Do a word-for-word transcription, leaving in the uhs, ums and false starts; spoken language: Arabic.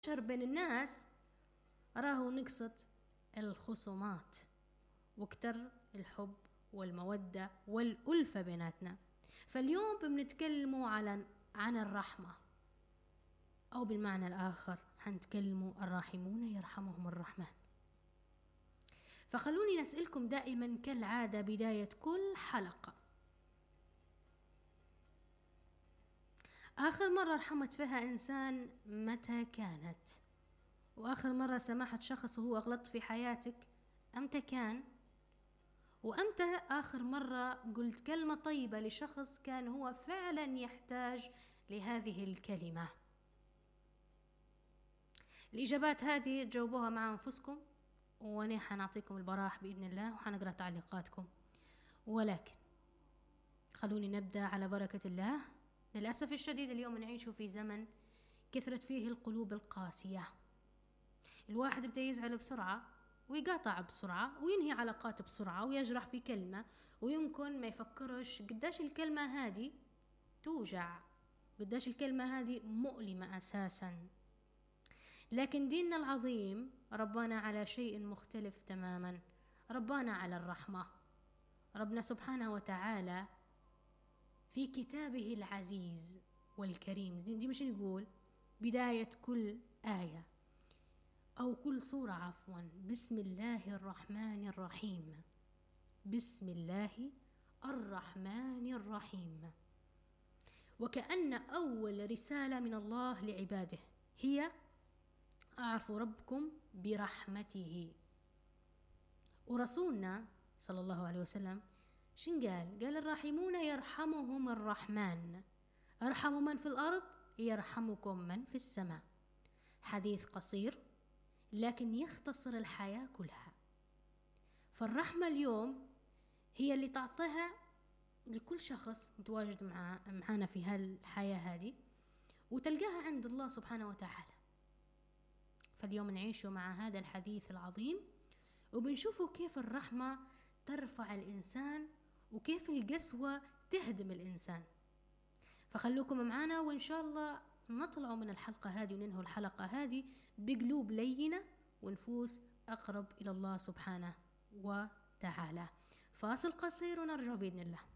بين الناس راهو نقصت الخصومات واكتر الحب والمودة والألفة بيناتنا. فاليوم بنتكلموا على عن الرحمة، أو بالمعنى الآخر حنتكلموا الراحمون يرحمهم الرحمن. فخلوني نسألكم دائما كالعادة بداية كل حلقة، آخر مرة رحمت فيها إنسان متى كانت؟ وآخر مرة سمحت شخص وهو غلط في حياتك أمتى كان؟ وأمتى آخر مرة قلت كلمة طيبة لشخص كان هو فعلا يحتاج لهذه الكلمة؟ الإجابات هذه تجاوبوها مع أنفسكم، وأنا حنعطيكم البراح بإذن الله وحنقرأ تعليقاتكم. ولكن خلوني نبدأ على بركة الله. للأسف الشديد اليوم نعيش في زمن كثرت فيه القلوب القاسية. الواحد بدأ يزعل بسرعة ويقاطع بسرعة وينهي علاقات بسرعة ويجرح بكلمة، ويمكن ما يفكرش قداش الكلمة هذه توجع، قداش الكلمة هذه مؤلمة أساسا. لكن ديننا العظيم ربنا على شيء مختلف تماما، ربنا على الرحمة. ربنا سبحانه وتعالى في كتابه العزيز والكريم، دي مش نقول بداية كل آية أو كل سورة عفوا، بسم الله الرحمن الرحيم، بسم الله الرحمن الرحيم. وكأن أول رسالة من الله لعباده هي أعرفوا ربكم برحمته. ورسولنا صلى الله عليه وسلم شن قال؟ قال الراحمون يرحمهم الرحمن، ارحموا من في الأرض يرحمكم من في السماء. حديث قصير لكن يختصر الحياة كلها. فالرحمة اليوم هي اللي تعطيها لكل شخص متواجد مع معنا في هالحياة هذه، وتلقاها عند الله سبحانه وتعالى. فاليوم نعيشه مع هذا الحديث العظيم، وبنشوفه كيف الرحمة ترفع الإنسان وكيف القسوة تهدم الإنسان. فخلوكم معنا وإن شاء الله نطلعوا من الحلقة هذه وننهوا الحلقة هذه بقلوب لينة ونفوس أقرب إلى الله سبحانه وتعالى. فاصل قصير ونرجع بإذن الله.